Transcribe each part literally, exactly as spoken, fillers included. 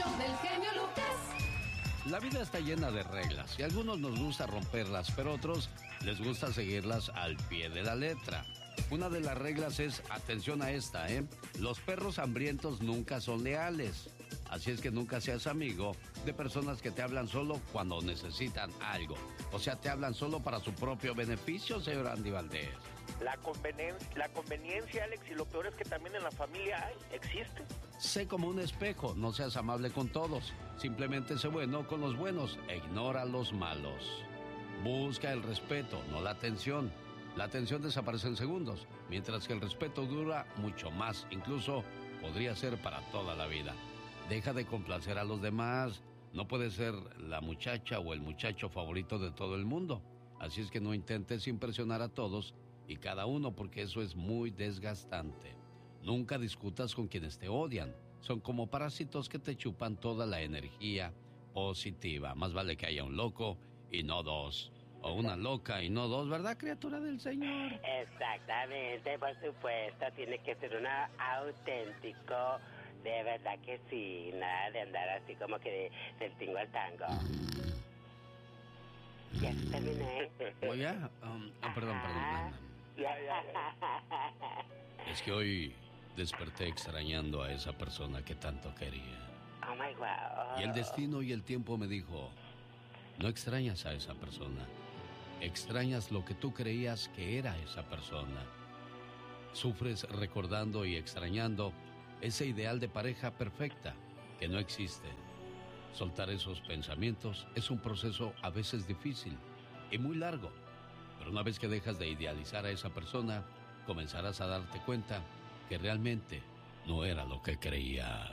show del genio Lucas. La vida está llena de reglas y a algunos nos gusta romperlas, pero a otros les gusta seguirlas al pie de la letra. Una de las reglas es, atención a esta, ¿eh? Los perros hambrientos nunca son leales. Así es que nunca seas amigo de personas que te hablan solo cuando necesitan algo. O sea, te hablan solo para su propio beneficio, señor Andy Valdés. La conveniencia, la conveniencia, Alex, y lo peor es que también en la familia hay, existe. Sé como un espejo, no seas amable con todos. Simplemente sé bueno con los buenos e ignora a los malos. Busca el respeto, no la atención. La atención desaparece en segundos, mientras que el respeto dura mucho más. Incluso podría ser para toda la vida. Deja de complacer a los demás. No puedes ser la muchacha o el muchacho favorito de todo el mundo. Así es que no intentes impresionar a todos y cada uno, porque eso es muy desgastante. Nunca discutas con quienes te odian. Son como parásitos que te chupan toda la energía positiva. Más vale que haya un loco y no dos. O una loca y no dos, ¿verdad, criatura del Señor? Exactamente, por supuesto. Tiene que ser un auténtico. De verdad que sí, nada de andar así como que de, del tingo al tango. Ya terminé. Oye, um, oh, perdón, perdón. Ya, ya, ya. Es que hoy desperté extrañando a esa persona que tanto quería. Oh my God. Y el destino y el tiempo me dijo, no extrañas a esa persona, extrañas lo que tú creías que era esa persona. Sufres recordando y extrañando ese ideal de pareja perfecta que no existe. Soltar esos pensamientos es un proceso a veces difícil y muy largo, pero una vez que dejas de idealizar a esa persona, comenzarás a darte cuenta que realmente no era lo que creías.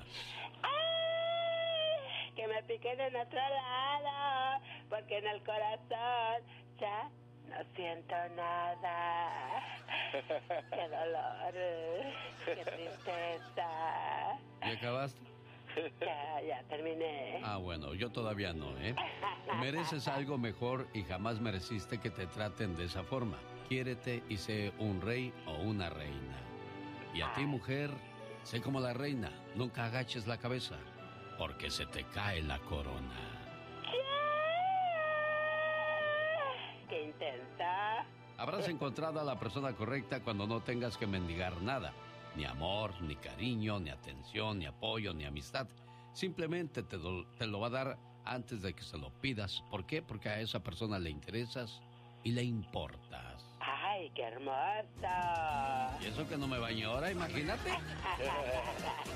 ¡Ay! Que me piquen en otro lado, porque en el corazón ya no siento nada. ¡Qué dolor! ¡Qué tristeza! ¿Y acabaste? Ya, ya terminé. Ah, bueno, yo todavía no, ¿eh? Mereces algo mejor y jamás mereciste que te traten de esa forma. Quiérete y sé un rey o una reina. Y a ti, mujer, sé como la reina. Nunca agaches la cabeza, porque se te cae la corona. ¡Qué intensa! Habrás encontrado a la persona correcta cuando no tengas que mendigar nada. Ni amor, ni cariño, ni atención, ni apoyo, ni amistad. Simplemente te lo, te lo va a dar antes de que se lo pidas. ¿Por qué? Porque a esa persona le interesas y le importas. ¡Ay, qué hermosa! Y eso que no me baño ahora, imagínate.